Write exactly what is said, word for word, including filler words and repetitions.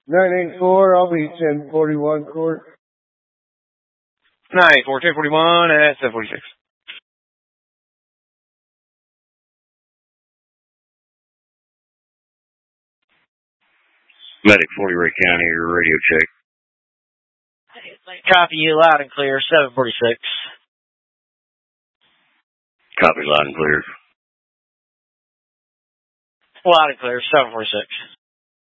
nine eight four, I'll be ten forty-one court. nine eight four, ten forty-one at seven forty-six. Medic forty Ray County, your radio check. Copy you loud and clear, seven forty-six. Copy loud and clear. Loud and clear, seven forty-six.